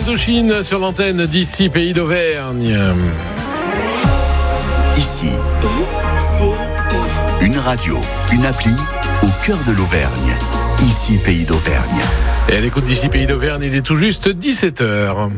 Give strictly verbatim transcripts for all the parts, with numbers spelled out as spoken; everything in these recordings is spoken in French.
Indochine sur l'antenne d'ici, Pays d'Auvergne. Ici, I C I. une radio, une appli au cœur de l'Auvergne. Ici, Pays d'Auvergne. Et à l'écoute d'ici, Pays d'Auvergne, il est tout juste dix-sept heures.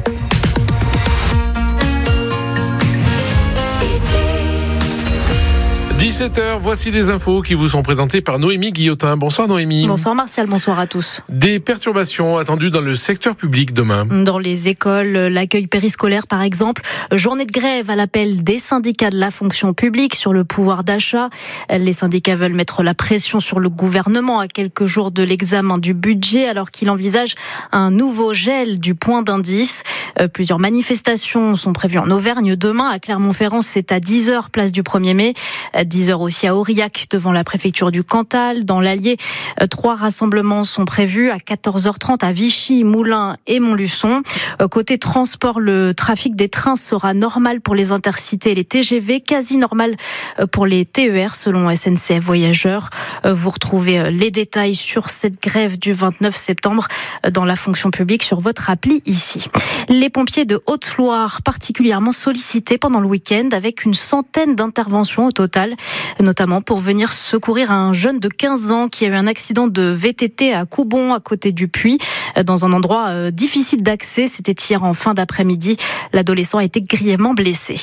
dix-sept heures, voici les infos qui vous sont présentées par Noémie Guillotin. Bonsoir Noémie. Bonsoir Martial, bonsoir à tous. Des perturbations attendues dans le secteur public demain. Dans les écoles, l'accueil périscolaire par exemple, journée de grève à l'appel des syndicats de la fonction publique sur le pouvoir d'achat. Les syndicats veulent mettre la pression sur le gouvernement à quelques jours de l'examen du budget alors qu'il envisage un nouveau gel du point d'indice. Plusieurs manifestations sont prévues en Auvergne demain. À Clermont-Ferrand, c'est à dix heures, place du premier mai. dix heures aussi à Aurillac, devant la préfecture du Cantal. Dans l'Allier, trois rassemblements sont prévus à quatorze heures trente à Vichy, Moulins et Montluçon. Côté transport, le trafic des trains sera normal pour les intercités et les T G V, quasi normal pour les T E R selon S N C F Voyageurs. Vous retrouvez les détails sur cette grève du vingt-neuf septembre dans la fonction publique sur votre appli ici. Les pompiers de Haute-Loire particulièrement sollicités pendant le week-end avec une centaine d'interventions au total, notamment pour venir secourir un jeune de quinze ans qui a eu un accident de V T T à Coubon, à côté du Puy, dans un endroit difficile d'accès. C'était hier en fin d'après-midi. L'adolescent a été grièvement blessé.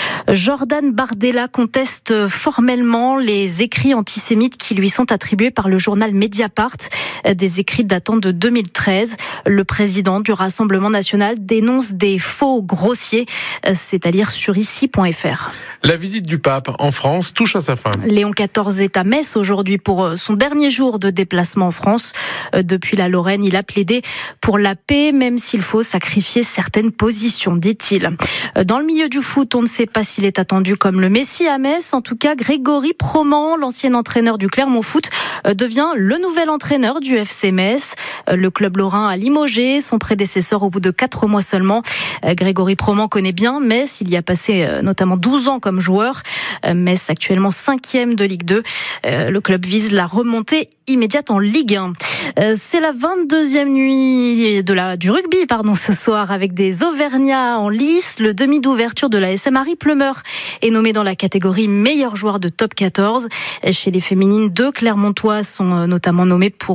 Jordan Bardella conteste formellement les écrits antisémites qui lui sont attribués par le journal Mediapart, des écrits datant de deux mille treize. Le président du Rassemblement national dénonce des faux grossiers, c'est à lire sur ici point f r. La visite du pape en France touche à sa fin. Léon quatorze est à Metz aujourd'hui pour son dernier jour de déplacement en France. Depuis la Lorraine, il a plaidé pour la paix, même s'il faut sacrifier certaines positions, dit-il. Dans le milieu du foot, on ne sait pas s'il est attendu comme le Messie à Metz. En tout cas, Grégory Proman, l'ancien entraîneur du Clermont Foot, devient le nouvel entraîneur du F C Metz. Le club lorrain a limogé son prédécesseur au bout de quatre mois seulement. Grégory Proman connaît bien Metz. Il y a passé notamment douze ans comme joueur. Metz actuellement cinquième de Ligue deux. Le club vise la remontée immédiate en Ligue un. C'est la vingt-deuxième nuit de la, du rugby pardon, ce soir avec des Auvergnats en lice. Le demi d'ouverture de la S M Harry Plumeur est nommé dans la catégorie meilleur joueur de top quatorze. Chez les féminines, deux Clermontois sont notamment nommés pour